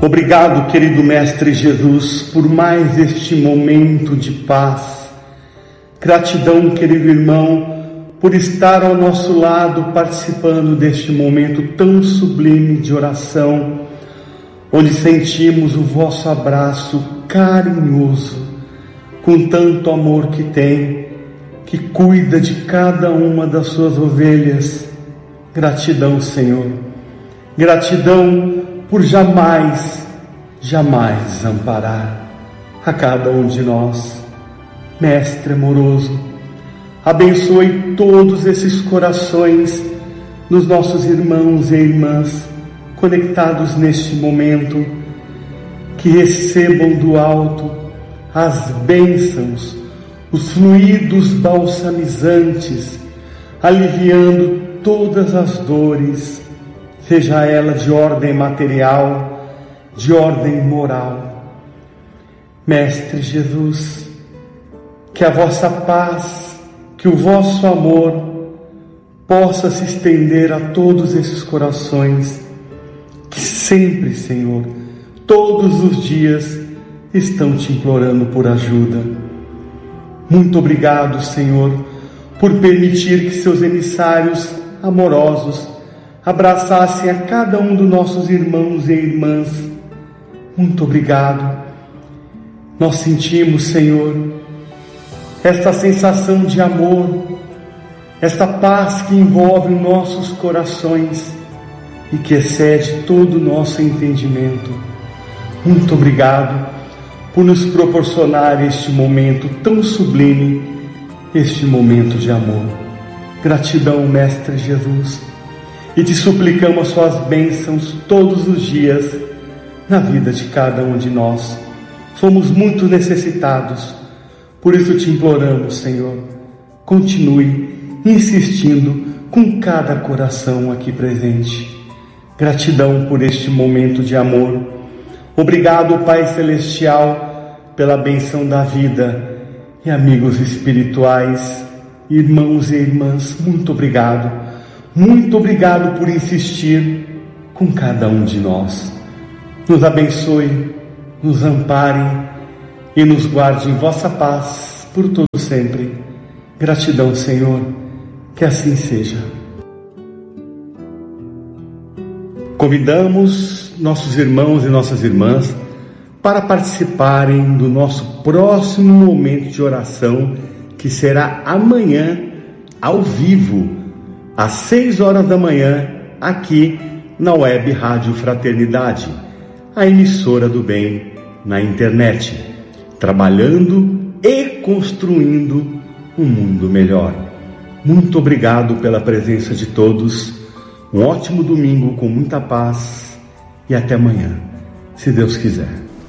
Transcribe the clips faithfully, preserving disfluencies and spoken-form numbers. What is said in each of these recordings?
Obrigado, querido Mestre Jesus, por mais este momento de paz. Gratidão, querido irmão, por estar ao nosso lado participando deste momento tão sublime de oração, onde sentimos o vosso abraço carinhoso, com tanto amor que tem, que cuida de cada uma das suas ovelhas. Gratidão, Senhor. Gratidão por jamais, jamais desamparar a cada um de nós. Mestre amoroso, abençoe todos esses corações dos nossos irmãos e irmãs conectados neste momento, que recebam do alto as bênçãos, os fluidos balsamizantes, aliviando todas as dores, seja ela de ordem material, de ordem moral. Mestre Jesus, que a vossa paz, que o vosso amor possa se estender a todos esses corações que sempre, Senhor, todos os dias estão te implorando por ajuda. Muito obrigado, Senhor, por permitir que seus emissários amorosos abraçassem a cada um dos nossos irmãos e irmãs. Muito obrigado. Nós sentimos, Senhor, esta sensação de amor, esta paz que envolve os nossos corações e que excede todo o nosso entendimento. Muito obrigado por nos proporcionar este momento tão sublime, este momento de amor. Gratidão, Mestre Jesus, e te suplicamos suas bênçãos todos os dias na vida de cada um de nós. Somos muito necessitados, por isso te imploramos, Senhor, continue insistindo com cada coração aqui presente. Gratidão por este momento de amor. Obrigado, Pai Celestial, pela bênção da vida. E amigos espirituais, irmãos e irmãs, muito obrigado. Muito obrigado por insistir com cada um de nós. Nos abençoe, nos ampare e nos guarde em vossa paz por todo sempre. Gratidão, Senhor, que assim seja. Convidamos nossos irmãos e nossas irmãs para participarem do nosso próximo momento de oração, que será amanhã, ao vivo, às seis horas da manhã, aqui na Web Rádio Fraternidade, a emissora do bem na internet, trabalhando e construindo um mundo melhor. Muito obrigado pela presença de todos. Um ótimo domingo com muita paz e até amanhã, se Deus quiser.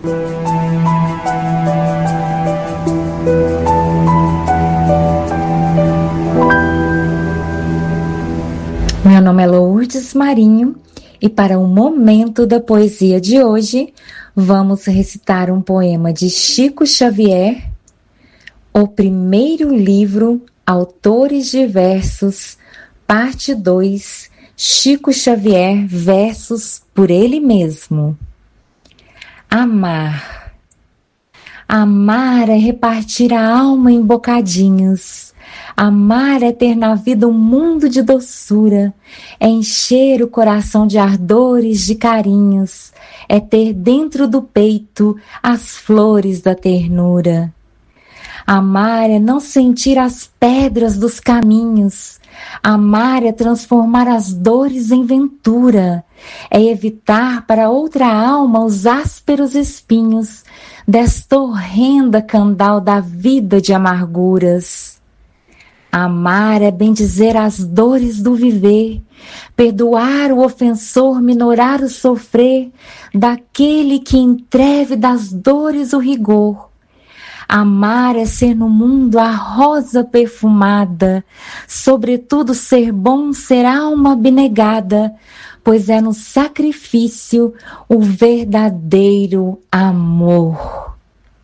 Meu nome é Lourdes Marinho e para o momento da poesia de hoje, vamos recitar um poema de Chico Xavier, o primeiro livro Autores Diversos, parte dois, Chico Xavier, versos por ele mesmo. Amar. Amar é repartir a alma em bocadinhos. Amar é ter na vida um mundo de doçura, é encher o coração de ardores, de carinhos, é ter dentro do peito as flores da ternura. Amar é não sentir as pedras dos caminhos. Amar é transformar as dores em ventura, é evitar para outra alma os ásperos espinhos desta horrenda candal da vida de amarguras. Amar é bendizer as dores do viver, perdoar o ofensor, minorar o sofrer daquele que entreve das dores o rigor. Amar é ser no mundo a rosa perfumada, sobretudo ser bom, ser alma abnegada, pois é no sacrifício o verdadeiro amor.